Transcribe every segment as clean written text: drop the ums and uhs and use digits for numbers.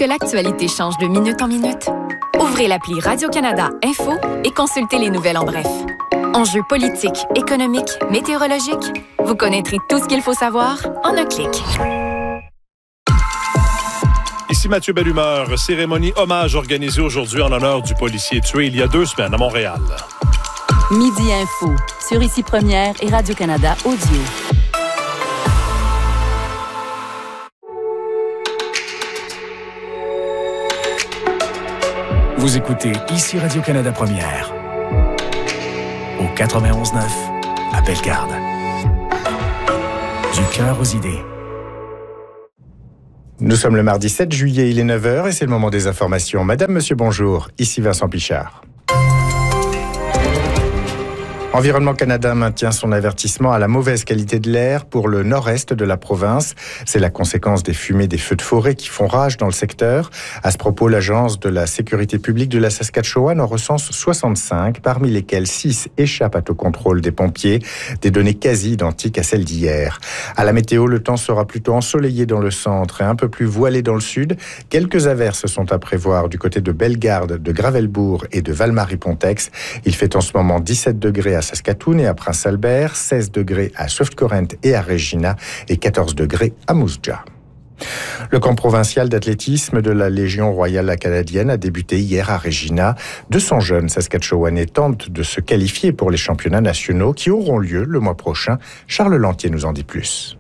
que l'actualité change de minute en minute? Ouvrez l'appli Radio-Canada Info et consultez les nouvelles en bref. Enjeux politiques, économiques, météorologiques, vous connaîtrez tout ce qu'il faut savoir en un clic. Ici Mathieu Bellumeur, cérémonie hommage organisée aujourd'hui en l'honneur du policier tué il y a 2 semaines à Montréal. Midi Info, sur Ici Première et Radio-Canada Audio. Vous écoutez Ici Radio-Canada Première. Au 91.9, à Bellegarde. Du cœur aux idées. Nous sommes le mardi 7 juillet, il est 9h et c'est le moment des informations. Madame, monsieur, bonjour. Ici Vincent Pichard. Environnement Canada maintient son avertissement à la mauvaise qualité de l'air pour le nord-est de la province. C'est la conséquence des fumées des feux de forêt qui font rage dans le secteur. À ce propos, l'Agence de la sécurité publique de la Saskatchewan en recense 65, parmi lesquels 6 échappent au contrôle des pompiers, des données quasi identiques à celles d'hier. À la météo, le temps sera plutôt ensoleillé dans le centre et un peu plus voilé dans le sud. Quelques averses sont à prévoir du côté de Bellegarde, de Gravelbourg et de Val-Marie-Pontex. Il fait en ce moment 17 degrés à Saskatoon et à Prince-Albert, 16 degrés à Swift Current et à Regina et 14 degrés à Moose Jaw. Le camp provincial d'athlétisme de la Légion royale canadienne a débuté hier à Regina. 200 jeunes Saskatchewanais tentent de se qualifier pour les championnats nationaux qui auront lieu le mois prochain. Charles Lantier nous en dit plus.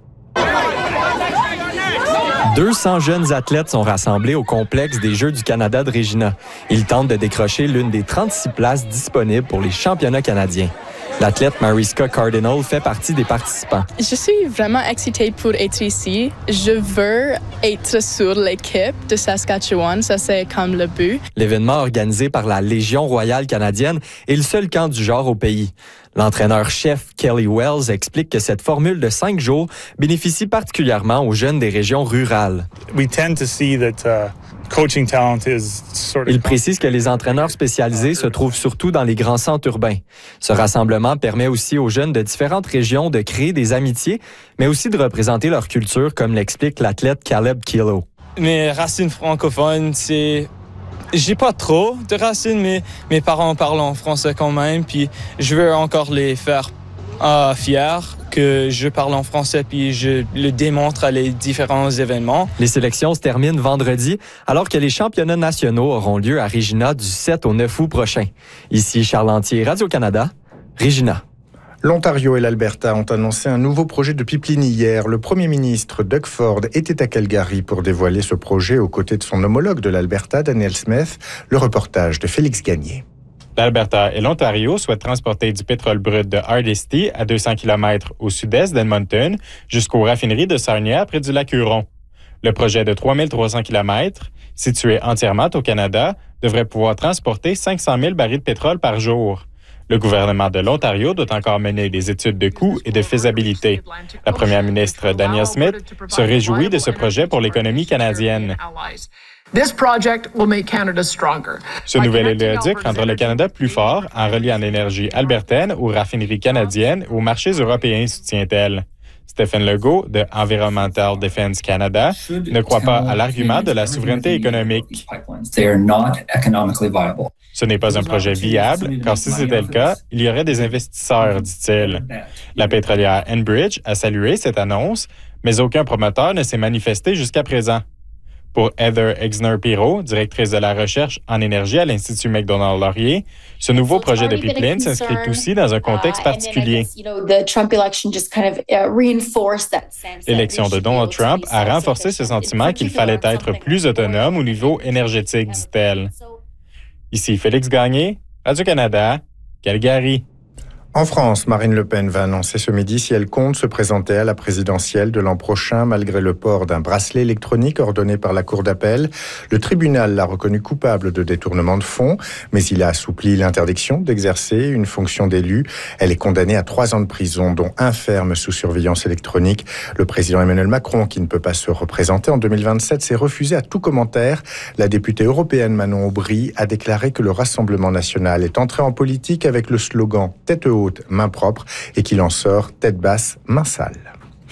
200 jeunes athlètes sont rassemblés au complexe des Jeux du Canada de Regina. Ils tentent de décrocher l'une des 36 places disponibles pour les championnats canadiens. L'athlète Mariska Cardinal fait partie des participants. Je suis vraiment excitée pour être ici. Je veux être sur l'équipe de Saskatchewan. Ça, c'est comme le but. L'événement organisé par la Légion royale canadienne est le seul camp du genre au pays. L'entraîneur-chef Kelly Wells explique que cette formule de 5 jours bénéficie particulièrement aux jeunes des régions rurales. Il précise que les entraîneurs spécialisés se trouvent surtout dans les grands centres urbains. Ce rassemblement permet aussi aux jeunes de différentes régions de créer des amitiés, mais aussi de représenter leur culture, comme l'explique l'athlète Caleb Kilo. Mes racines francophones, c'est... J'ai pas trop de racines, mais mes parents parlent en français quand même, puis je veux encore les faire fiers que je parle en français, puis je le démontre à les différents événements. Les sélections se terminent vendredi, alors que les championnats nationaux auront lieu à Regina du 7 au 9 août prochain. Ici Charles Lantier, Radio-Canada, Regina. L'Ontario et l'Alberta ont annoncé un nouveau projet de pipeline hier. Le premier ministre Doug Ford était à Calgary pour dévoiler ce projet aux côtés de son homologue de l'Alberta, Daniel Smith. Le reportage de Félix Gagné. L'Alberta et l'Ontario souhaitent transporter du pétrole brut de Hardisty à 200 km au sud-est d'Edmonton jusqu'aux raffineries de Sarnia près du lac Huron. Le projet de 3300 km, situé entièrement au Canada, devrait pouvoir transporter 500 000 barils de pétrole par jour. Le gouvernement de l'Ontario doit encore mener des études de coûts et de faisabilité. La première ministre Danielle Smith se réjouit de ce projet pour l'économie canadienne. Ce nouvel éléoduc rendra le Canada plus fort en reliant l'énergie albertaine aux raffineries canadiennes et aux marchés européens, soutient-elle. Stephen Legault, de Environmental Defense Canada, ne croit pas à l'argument de la souveraineté économique. Ce n'est pas un projet viable, car si c'était le cas, il y aurait des investisseurs, dit-il. La pétrolière Enbridge a salué cette annonce, mais aucun promoteur ne s'est manifesté jusqu'à présent. Pour Heather Exner-Pirot, directrice de la recherche en énergie à l'Institut Macdonald-Laurier, ce nouveau projet de pipeline s'inscrit aussi dans un contexte particulier. L'élection de Donald Trump a renforcé ce sentiment qu'il fallait être plus autonome au niveau énergétique, dit-elle. Ici Félix Gagné, Radio-Canada, Calgary. En France, Marine Le Pen va annoncer ce midi si elle compte se présenter à la présidentielle de l'an prochain malgré le port d'un bracelet électronique ordonné par la Cour d'appel. Le tribunal l'a reconnue coupable de détournement de fonds, mais il a assoupli l'interdiction d'exercer une fonction d'élu. Elle est condamnée à 3 ans de prison, dont 1 ferme sous surveillance électronique. Le président Emmanuel Macron, qui ne peut pas se représenter en 2027, s'est refusé à tout commentaire. La députée européenne Manon Aubry a déclaré que le Rassemblement national est entré en politique avec le slogan « Tête haute, main propre » et qu'il en sort tête basse, main sale.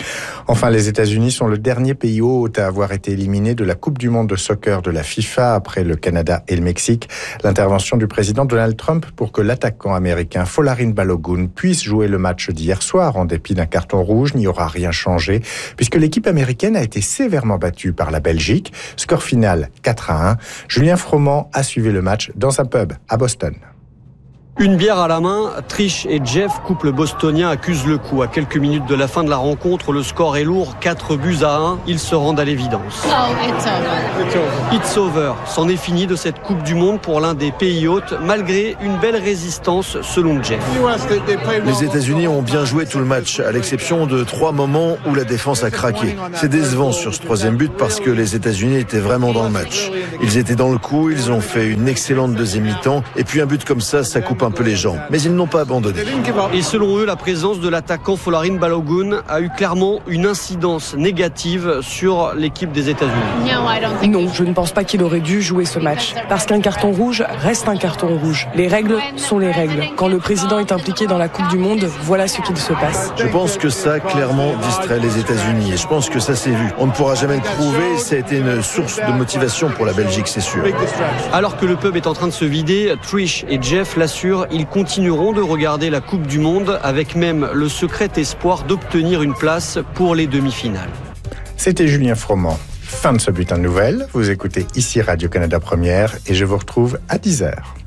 Enfin, les États-Unis sont le dernier pays hôte à avoir été éliminé de la Coupe du monde de soccer de la FIFA après le Canada et le Mexique. L'intervention du président Donald Trump pour que l'attaquant américain Folarin Balogun puisse jouer le match d'hier soir en dépit d'un carton rouge n'y aura rien changé puisque l'équipe américaine a été sévèrement battue par la Belgique. Score final 4-1. Julien Froment a suivi le match dans un pub à Boston. Une bière à la main, Trish et Jeff, couple bostonien, accusent le coup. À quelques minutes de la fin de la rencontre, le score est lourd, 4-1. Ils se rendent à l'évidence. It's over. C'en est fini de cette Coupe du Monde pour l'un des pays hôtes, malgré une belle résistance, selon Jeff. Les États-Unis ont bien joué tout le match, à l'exception de 3 moments où la défense a craqué. C'est décevant sur ce 3e but parce que les États-Unis étaient vraiment dans le match. Ils étaient dans le coup, ils ont fait une excellente deuxième mi-temps, et puis un but comme ça coupe un peu les jambes. Mais ils n'ont pas abandonné. Et selon eux, la présence de l'attaquant Folarin Balogun a eu clairement une incidence négative sur l'équipe des États-Unis. Non, je ne pense pas qu'il aurait dû jouer ce match. Parce qu'un carton rouge reste un carton rouge. Les règles sont les règles. Quand le président est impliqué dans la Coupe du Monde, voilà ce qu'il se passe. Je pense que ça a clairement distrait les États-Unis. Et je pense que ça s'est vu. On ne pourra jamais le prouver. Ça a été une source de motivation pour la Belgique, c'est sûr. Alors que le pub est en train de se vider, Trish et Jeff l'assurent, ils continueront de regarder la Coupe du Monde avec même le secret espoir d'obtenir une place pour les demi-finales. C'était Julien Froment. Fin de ce bulletin de nouvelles. Vous écoutez ici Radio-Canada Première et je vous retrouve à 10h.